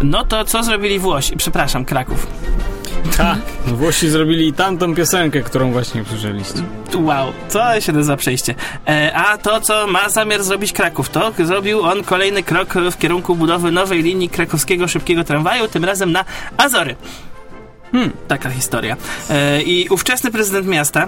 No to co zrobili Włosi? Przepraszam, Kraków. Włosi zrobili tamtą piosenkę, którą właśnie usłyszeliście. Wow, co się to za przejście. A to, co ma zamiar zrobić Kraków, to zrobił on kolejny krok w kierunku budowy nowej linii krakowskiego szybkiego tramwaju, tym razem na Azory. Taka historia. I ówczesny prezydent miasta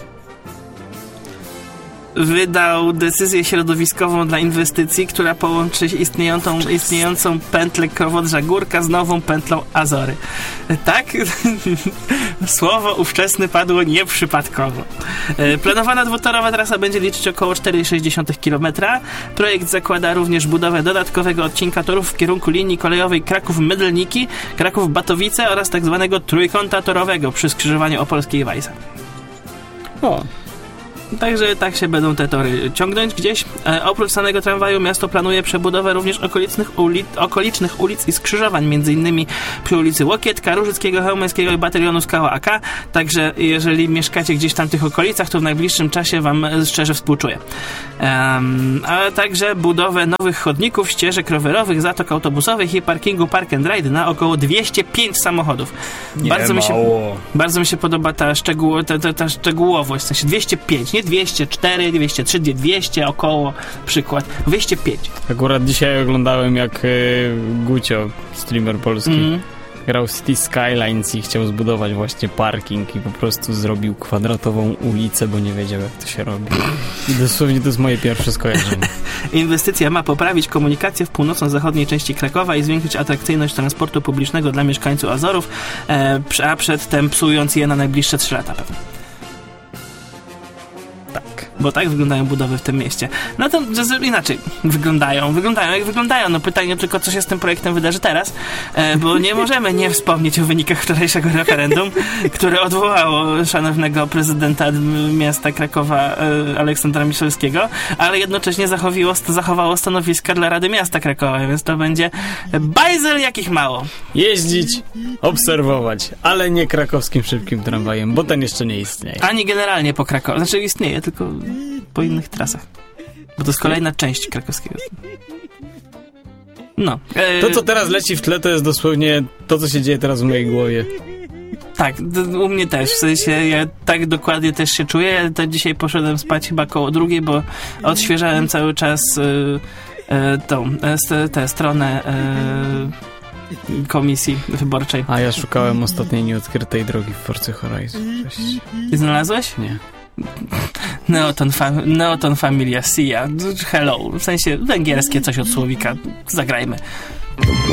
wydał decyzję środowiskową dla inwestycji, która połączy istniejącą pętlę Krowodrza-Górka z nową pętlą Azory. Tak? Słowo ówczesny padło nieprzypadkowo. Planowana dwutorowa trasa będzie liczyć około 4,6 km. Projekt zakłada również budowę dodatkowego odcinka torów w kierunku linii kolejowej Kraków-Mydelniki, Kraków-Batowice oraz tak zwanego trójkąta torowego przy skrzyżowaniu Opolskiej i Wajsa. Także tak się będą te tory ciągnąć gdzieś. Oprócz samego tramwaju miasto planuje przebudowę również okolicznych ulic i skrzyżowań, m.in. przy ulicy Łokietka, Różyckiego, Chełmeńskiego i Batalionu Skała AK. Także jeżeli mieszkacie gdzieś tam w tych okolicach, to w najbliższym czasie wam szczerze współczuję. A także budowę nowych chodników, ścieżek rowerowych, zatok autobusowych i parkingu Park and Ride na około 205 samochodów. Bardzo mi się podoba ta szczegółowość, w sensie 205, nie 204, 203, 200 około, przykład 205. Akurat dzisiaj oglądałem, jak Gucio, streamer polski, grał City Skylines i chciał zbudować właśnie parking i po prostu zrobił kwadratową ulicę, bo nie wiedział, jak to się robi. I dosłownie to jest moje pierwsze skojarzenie. Inwestycja ma poprawić komunikację w północno-zachodniej części Krakowa i zwiększyć atrakcyjność transportu publicznego dla mieszkańców Azorów, a przedtem psując je na najbliższe 3 lata pewnie. Bo tak wyglądają budowy w tym mieście. No to inaczej wyglądają jak wyglądają. No pytanie tylko, co się z tym projektem wydarzy teraz, bo nie możemy nie wspomnieć o wynikach wczorajszego referendum, które odwołało szanownego prezydenta miasta Krakowa Aleksandra Miszalskiego, ale jednocześnie zachowało stanowiska dla Rady Miasta Krakowa, więc to będzie bajzel jakich mało. Jeździć, obserwować, ale nie krakowskim szybkim tramwajem, bo ten jeszcze nie istnieje. Ani generalnie po Krakowie. Znaczy istnieje, tylko po innych trasach. Bo to jest kolejna część krakowskiego. No. To, co teraz leci w tle, to jest dosłownie to, co się dzieje teraz w mojej głowie. Tak, u mnie też. W sensie ja tak dokładnie też się czuję. Ja to dzisiaj poszedłem spać chyba koło 2, bo odświeżałem cały czas tę stronę komisji wyborczej. A ja szukałem ostatniej nieodkrytej drogi w Forcy Horizon. Ty znalazłeś? Nie. Neoton Familia Sia. Hello. W sensie węgierskie coś od słowika. Zagrajmy.